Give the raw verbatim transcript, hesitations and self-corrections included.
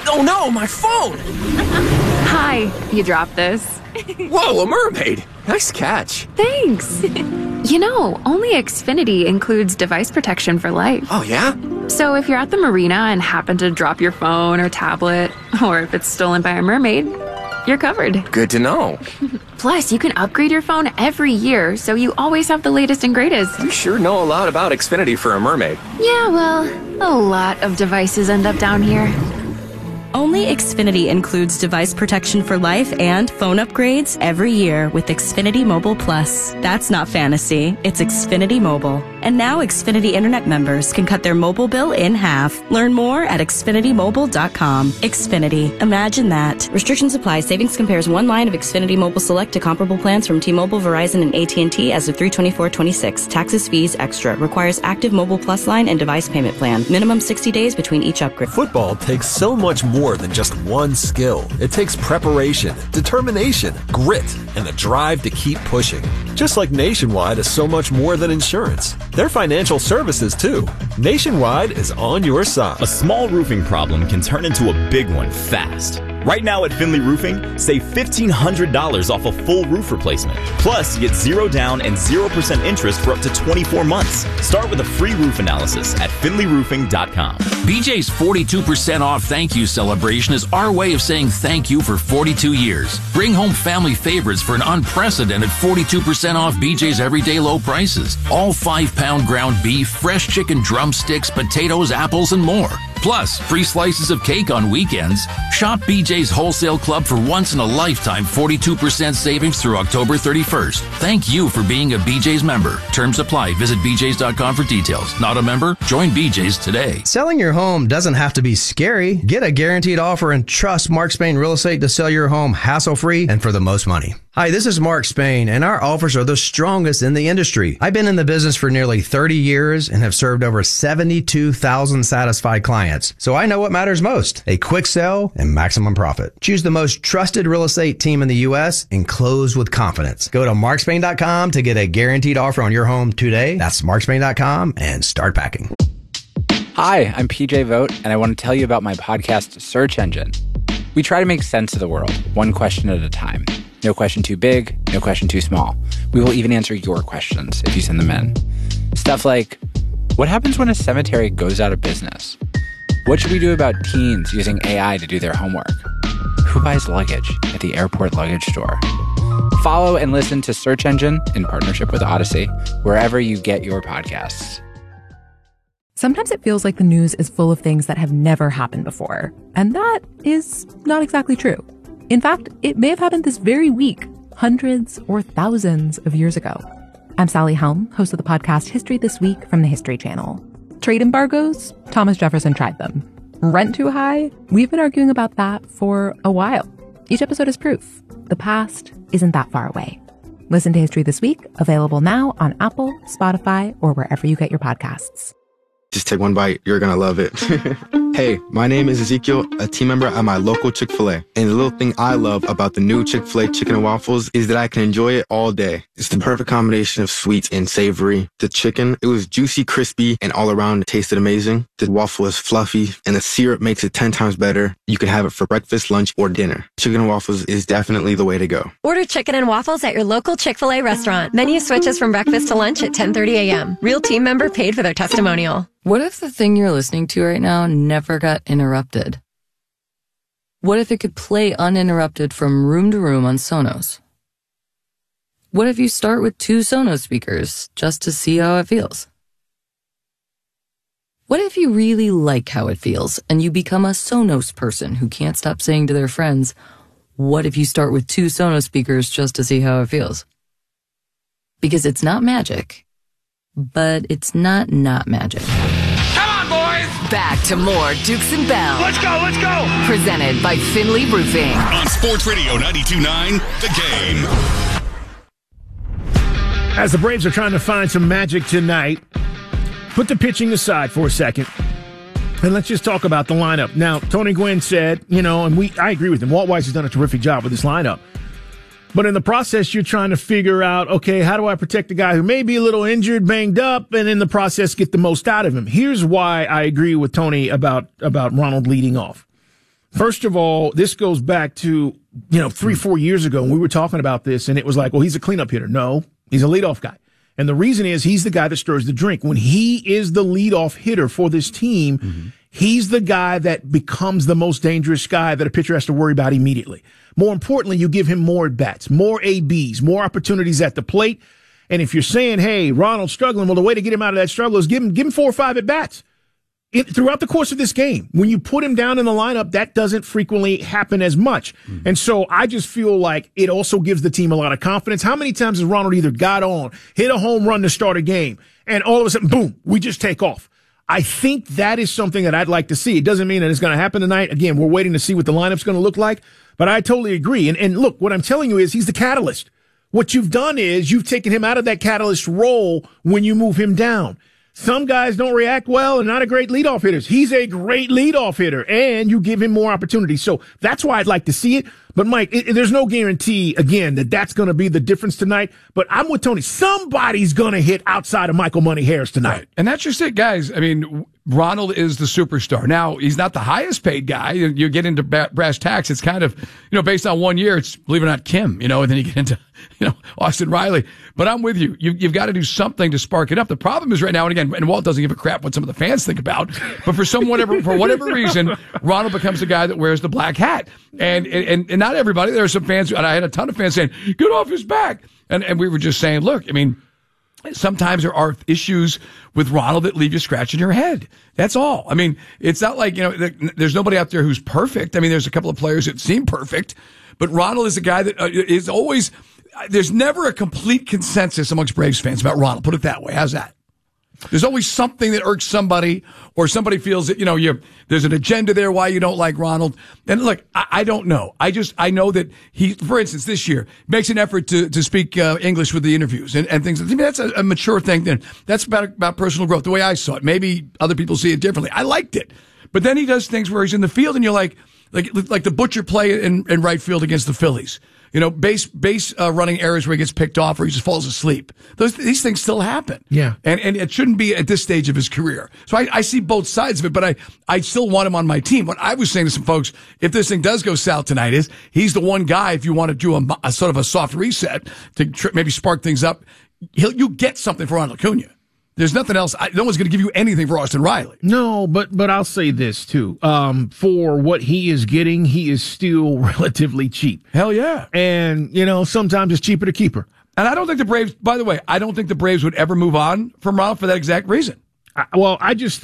Oh no, my phone! Hi, you dropped this. Whoa, a mermaid! Nice catch. Thanks. You know, only Xfinity includes device protection for life. Oh, yeah? So if you're at the marina and happen to drop your phone or tablet, or if it's stolen by a mermaid, you're covered. Good to know. Plus, you can upgrade your phone every year, so you always have the latest and greatest. You sure know a lot about Xfinity for a mermaid. Yeah, well, a lot of devices end up down here. Only Xfinity includes device protection for life and phone upgrades every year with Xfinity Mobile Plus. That's not fantasy, it's Xfinity Mobile. And now Xfinity Internet members can cut their mobile bill in half. Learn more at Xfinity Mobile dot com. Xfinity. Imagine that. Restrictions apply. Savings compares one line of Xfinity Mobile Select to comparable plans from T-Mobile, Verizon, and A T and T as of three twenty-four twenty-six. Taxes, fees, extra. Requires active Mobile Plus line and device payment plan. Minimum sixty days between each upgrade. Football takes so much more than just one skill. It takes preparation, determination, grit, and the drive to keep pushing. Just like Nationwide is so much more than insurance. They're financial services too. Nationwide is on your side. A small roofing problem can turn into a big one fast. Right now at Finley Roofing, save fifteen hundred dollars off a full roof replacement. Plus, get zero down and zero percent interest for up to twenty-four months. Start with a free roof analysis at finley roofing dot com. B J's forty-two percent off thank you celebration is our way of saying thank you for forty-two years. Bring home family favorites for an unprecedented forty-two percent off B J's everyday low prices. All five-pound ground beef, fresh chicken drumsticks, potatoes, apples, and more. Plus, free slices of cake on weekends. Shop B J's Wholesale Club for once-in-a-lifetime forty-two percent savings through October thirty-first. Thank you for being a B J's member. Terms apply. Visit b j's dot com for details. Not a member? Join B J's today. Selling your home doesn't have to be scary. Get a guaranteed offer and trust Mark Spain Real Estate to sell your home hassle-free and for the most money. Hi, this is Mark Spain, and our offers are the strongest in the industry. I've been in the business for nearly thirty years and have served over seventy-two thousand satisfied clients. So I know what matters most: a quick sell and maximum profit. Choose the most trusted real estate team in the U S and close with confidence. Go to mark spain dot com to get a guaranteed offer on your home today. That's mark spain dot com and start packing. Hi, I'm P J Vogt, and I want to tell you about my podcast, Search Engine. We try to make sense of the world, one question at a time. No question too big, no question too small. We will even answer your questions if you send them in. Stuff like, what happens when a cemetery goes out of business? What should we do about teens using A I to do their homework? Who buys luggage at the airport luggage store? Follow and listen to Search Engine in partnership with Odyssey, wherever you get your podcasts. Sometimes it feels like the news is full of things that have never happened before, and that is not exactly true. In fact, it may have happened this very week, hundreds or thousands of years ago. I'm Sally Helm, host of the podcast History This Week from the History Channel. Trade embargoes? Thomas Jefferson tried them. Rent too high? We've been arguing about that for a while. Each episode is proof. The past isn't that far away. Listen to History This Week, available now on Apple, Spotify, or wherever you get your podcasts. Just take one bite. You're going to love it. Hey, my name is Ezekiel, a team member at my local Chick-fil-A. And the little thing I love about the new Chick-fil-A chicken and waffles is that I can enjoy it all day. It's the perfect combination of sweet and savory. The chicken, it was juicy, crispy, and all around it tasted amazing. The waffle is fluffy, and the syrup makes it ten times better. You can have it for breakfast, lunch, or dinner. Chicken and waffles is definitely the way to go. Order chicken and waffles at your local Chick-fil-A restaurant. Menu switches from breakfast to lunch at ten thirty a.m. Real team member paid for their testimonial. What if the thing you're listening to right now never got interrupted? What if it could play uninterrupted from room to room on Sonos? What if you start with two Sonos speakers just to see how it feels? What if you really like how it feels and you become a Sonos person who can't stop saying to their friends, what if you start with two Sonos speakers just to see how it feels? Because it's not magic, but it's not not magic. Come on, boys! Back to more Dukes and Bell. Let's go, let's go! Presented by Finley Roofing. On Sports Radio ninety-two point nine, The Game. As the Braves are trying to find some magic tonight, put the pitching aside for a second, and let's just talk about the lineup. Now, Tony Gwynn said, you know, and we I agree with him, Walt Weiss has done a terrific job with this lineup. But in the process, you're trying to figure out, okay, how do I protect the guy who may be a little injured, banged up, and in the process get the most out of him? Here's why I agree with Tony about, about Ronald leading off. First of all, this goes back to, you know, three, four years ago when we were talking about this, and it was like, well, he's a cleanup hitter. No, he's a leadoff guy. And the reason is he's the guy that stirs the drink. When he is the leadoff hitter for this team, mm-hmm. he's the guy that becomes the most dangerous guy that a pitcher has to worry about immediately. More importantly, you give him more at-bats, more A Bs, more opportunities at the plate. And if you're saying, hey, Ronald's struggling, well, the way to get him out of that struggle is give him, give him four or five at-bats. It, throughout the course of this game, when you put him down in the lineup, that doesn't frequently happen as much. Mm-hmm. And so I just feel like it also gives the team a lot of confidence. How many times has Ronald either got on, hit a home run to start a game, and all of a sudden, boom, we just take off? I think that is something that I'd like to see. It doesn't mean that it's going to happen tonight. Again, we're waiting to see what the lineup's going to look like, but I totally agree. And, and look, what I'm telling you is he's the catalyst. What you've done is you've taken him out of that catalyst role when you move him down. Some guys don't react well and not a great leadoff hitter. He's a great leadoff hitter, and you give him more opportunities. So that's why I'd like to see it. But, Mike, it, there's no guarantee, again, that that's going to be the difference tonight. But I'm with Tony. Somebody's going to hit outside of Michael Money Harris tonight. Right. And that's just it, guys. I mean, Ronald is the superstar. Now, he's not the highest paid guy. You, you get into brass tacks. It's kind of, you know, based on one year, it's, believe it or not, Kim, you know, and then you get into, you know, Austin Riley. But I'm with you. you you've got to do something to spark it up. The problem is right now, and again, and Walt doesn't give a crap what some of the fans think about, but for some whatever, for whatever reason, Ronald becomes the guy that wears the black hat. And, and, and not everybody, there are some fans, and I had a ton of fans saying, get off his back. And, and we were just saying, look, I mean, sometimes there are issues with Ronald that leave you scratching your head. That's all. I mean, it's not like, you know, there's nobody out there who's perfect. I mean, there's a couple of players that seem perfect, but Ronald is a guy that uh, is always, there's never a complete consensus amongst Braves fans about Ronald. Put it that way. How's that? There's always something that irks somebody, or somebody feels that, you know, you there's an agenda there why you don't like Ronald. And look, I, I don't know. I just, I know that he, for instance, this year makes an effort to, to speak uh, English with the interviews and, and things. I mean, that's a, a mature thing. Then that's about, about personal growth, the way I saw it. Maybe other people see it differently. I liked it. But then he does things where he's in the field and you're like, like, like the Butcher play in, in right field against the Phillies. You know, base base uh, running errors where he gets picked off or he just falls asleep. Those these things still happen. Yeah, and and it shouldn't be at this stage of his career. So I, I see both sides of it, but I I still want him on my team. What I was saying to some folks, if this thing does go south tonight, is he's the one guy. If you want to do a, a sort of a soft reset to tr- maybe spark things up, he'll you get something for Ronald Acuna. There's nothing else. I, no one's going to give you anything for Austin Riley. No, but but I'll say this, too. Um, for what he is getting, he is still relatively cheap. Hell yeah. And, you know, sometimes it's cheaper to keep her. And I don't think the Braves, by the way, I don't think the Braves would ever move on from Ronald for that exact reason. I, well, I just